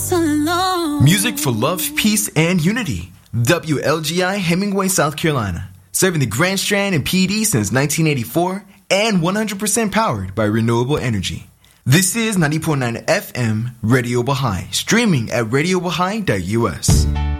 Music for love, peace, and unity. WLGI Hemingway, South Carolina. Serving the Grand Strand and PD since 1984 and 100% powered by renewable energy. This is 90.9 FM Radio Baha'i, streaming at radiobahai.us.